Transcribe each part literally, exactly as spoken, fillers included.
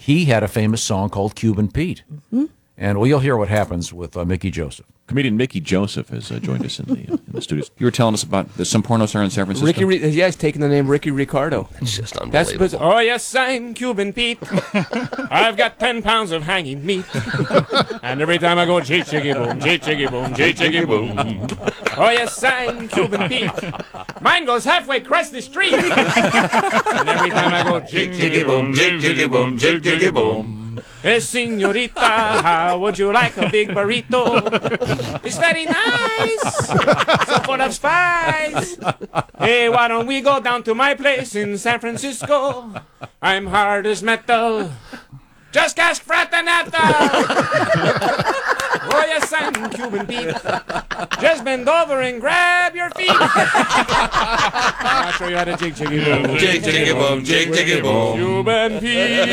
he had a famous song called Cuban Pete. Mm-hmm. And well, you'll hear what happens with uh, Mickey Joseph. Comedian Mickey Joseph has uh, joined us in the uh, in the studios. You were telling us about there's some porno star in San Francisco. Ricky, Re- yeah, he's taking the name Ricky Ricardo. It's just That's unbelievable. oh yes, I'm Cuban Pete. I've got ten pounds of hanging meat, and every time I go chee chiggy boom, chee chiggy boom, chee chiggy boom. Oh yes, I'm Cuban Pete. Mine goes halfway across the street, and every time I go chee chiggy boom, chee chiggy boom, chee chiggy boom. Hey, señorita, how would you like a big burrito? It's very nice, so full of spice. Hey, why don't we go down to my place in San Francisco? I'm hard as metal. Just ask Fratanata. Oh, yes, I'm Cuban Pete. Just bend over and grab your feet. I'll show you how to jig jiggy boom. Jig jiggy boom, jig jiggy boom. Cuban Pete.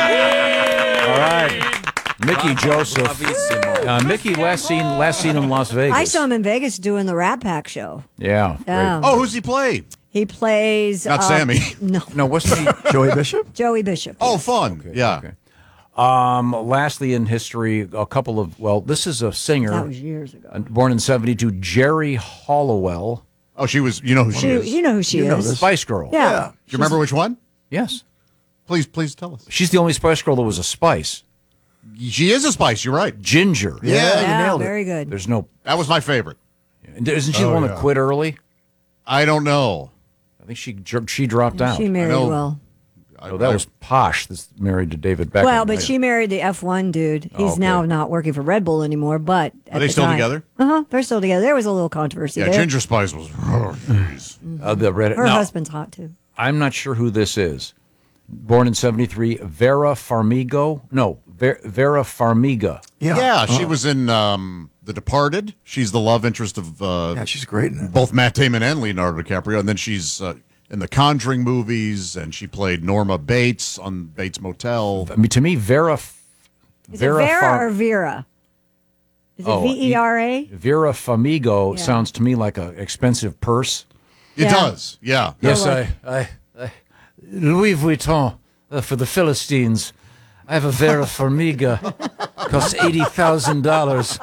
All right. Mickey Joseph. Uh, Mickey, last seen last seen in Las Vegas. I saw him in Vegas doing the Rat Pack show. Yeah. Yeah. great. Oh, who's he play? He plays... Not uh, Sammy. No, No, wasn't he? Joey Bishop? Joey Bishop. Oh, fun. yeah. Okay. Um, lastly, in history, a couple of, well, this is a singer. That was years ago. uh, Born in seventy-two, Jerry Hollowell. Oh, she was, you know who she, She, is. you know who she You know is. this. Spice Girl. Yeah. Do you remember which one? Yes. Please, please tell us. She's the only Spice Girl that was a spice. She is a spice, you're right. Ginger. Yeah, Yeah, you Yeah, nailed it. very good. There's no, That was my favorite. isn't she the Oh, one yeah. that quit early? I don't know. I think she dr- she dropped out. She married know. well. I, Oh, that I- was Posh that's married to David Beckham. Well, but right? she married the F one dude. He's okay. now not working for Red Bull anymore, but at Are they the still time- together? Uh-huh. They're still together. There was a little controversy Yeah, there. Ginger Spice was. Oh, jeez. Uh, the red, Her now, husband's hot, too. I'm not sure who this is. Born in seventy-three, Vera Farmiga. No, Ver, Vera Farmiga. Yeah. Yeah, she was in um, The Departed. She's the love interest of uh, Yeah, she's great in it. both Matt Damon and Leonardo DiCaprio. And then she's uh, in the Conjuring movies, and she played Norma Bates on Bates Motel. I mean, to me, Vera. F- Is it Vera Far- or Vera? Is it Oh, V E R A? Vera Farmiga Yeah. sounds to me like an expensive purse. It Yeah. does, yeah. Yes, like- I, I, I, Louis Vuitton uh, for the Philistines. I have a Vera Farmiga, costs eighty thousand dollars,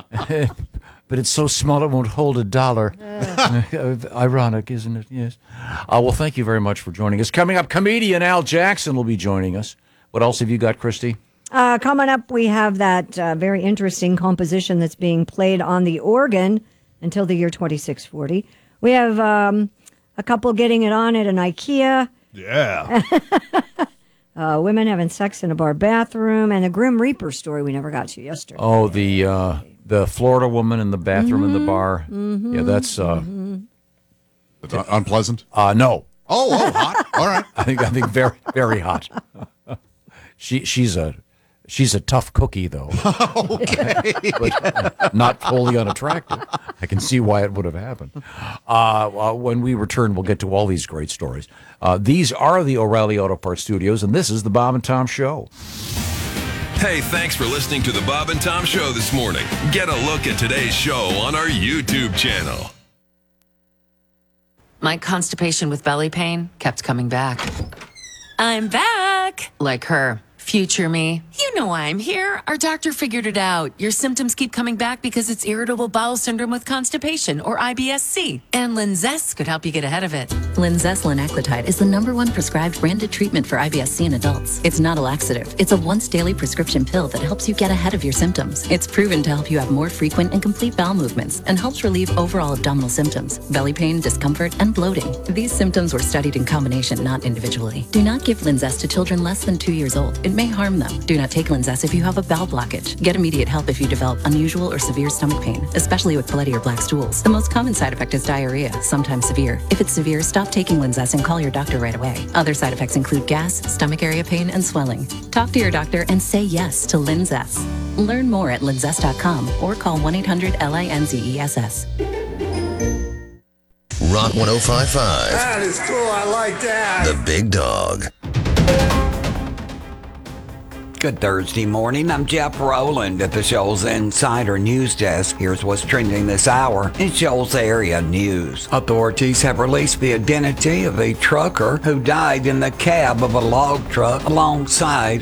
but it's so small it won't hold a dollar. Ironic, isn't it? Yes. Uh, well, thank you very much for joining us. Coming up, comedian Al Jackson will be joining us. What else have you got, Christy? Uh, coming up, we have that uh, very interesting composition that's being played on the organ until the year twenty-six forty. We have um, a couple getting it on at an IKEA. Yeah. Uh, women having sex in a bar bathroom, and the Grim Reaper story we never got to yesterday. Oh, the uh, the Florida woman in the bathroom in the bar. Yeah, that's uh, It's un- unpleasant. uh, no. Oh, oh, hot. All right. I think I think very very hot. She she's a she's a tough cookie though. Okay. But not wholly unattractive. I can see why it would have happened. Uh, uh, when we return, we'll get to all these great stories. Uh, these are the O'Reilly Auto Parts Studios, and this is the Bob and Tom Show. Hey, thanks for listening to the Bob and Tom Show this morning. Get a look at today's show on our YouTube channel. My constipation with belly pain kept coming back. I'm back! Like her. Future me. You know why I'm here. Our doctor figured it out. Your symptoms keep coming back because it's irritable bowel syndrome with constipation, or I B S C. And Linzess could help you get ahead of it. Linzess linaclotide is the number one prescribed branded treatment for I B S C in adults. It's not a laxative. It's a once daily prescription pill that helps you get ahead of your symptoms. It's proven to help you have more frequent and complete bowel movements and helps relieve overall abdominal symptoms, belly pain, discomfort, and bloating. These symptoms were studied in combination, not individually. Do not give Linzess to children less than two years old. It may harm them. Do not take Linzess if you have a bowel blockage. Get immediate help if you develop unusual or severe stomach pain, especially with bloody or black stools. The most common side effect is diarrhea, sometimes severe. If it's severe, stop taking Linzess and call your doctor right away. Other side effects include gas, stomach area pain, and swelling. Talk to your doctor and say yes to Linzess. Learn more at linzess dot com or call one eight hundred L I N Z E S S. Rock one oh five five. That is cool. I like that. The Big Dog. Good Thursday morning. I'm Jeff Rowland at the Shoals Insider News Desk. Here's what's trending this hour in Shoals area news. Authorities have released the identity of a trucker who died in the cab of a log truck alongside